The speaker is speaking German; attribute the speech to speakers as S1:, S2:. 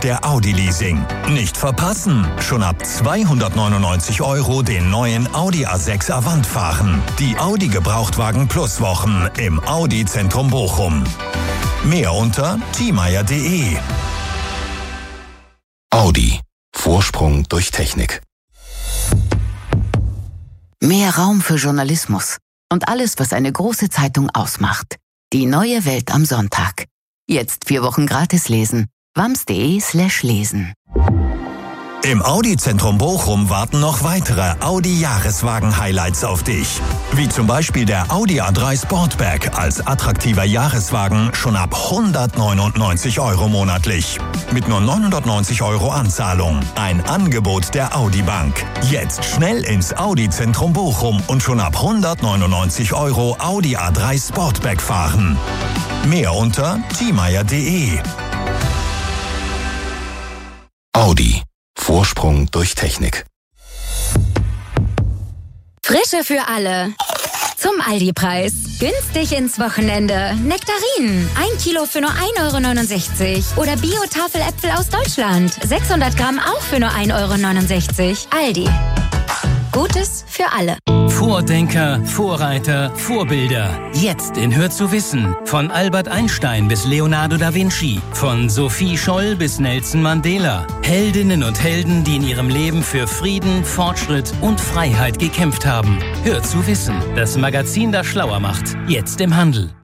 S1: der Audi Leasing. Nicht verpassen! Schon ab 299 € den neuen Audi A6 Avant fahren. Die Audi Gebrauchtwagen Plus Wochen im Audi Zentrum Bochum. Mehr unter thiemeyer.de.
S2: Audi. Vorsprung durch Technik.
S3: Mehr Raum für Journalismus und alles, was eine große Zeitung ausmacht. Die neue Welt am Sonntag. Jetzt 4 Wochen gratis lesen. wams.de/lesen.
S1: Im Audi-Zentrum Bochum warten noch weitere Audi-Jahreswagen-Highlights auf dich. Wie zum Beispiel der Audi A3 Sportback als attraktiver Jahreswagen schon ab 199 € monatlich. Mit nur 990 € Anzahlung. Ein Angebot der Audi Bank. Jetzt schnell ins Audi-Zentrum Bochum und schon ab 199 € Audi A3 Sportback fahren. Mehr unter thiemeyer.de.
S2: Audi. Vorsprung durch Technik.
S4: Frische für alle. Zum Aldi-Preis. Günstig ins Wochenende. Nektarinen. 1 Kilo für nur 1,69 €. Oder Bio-Tafeläpfel aus Deutschland. 600 Gramm auch für nur 1,69 €. Aldi. Gutes für alle.
S5: Vordenker, Vorreiter, Vorbilder. Jetzt in Hör zu wissen. Von Albert Einstein bis Leonardo da Vinci. Von Sophie Scholl bis Nelson Mandela. Heldinnen und Helden, die in ihrem Leben für Frieden, Fortschritt und Freiheit gekämpft haben. Hör zu wissen. Das Magazin, das schlauer macht. Jetzt im Handel.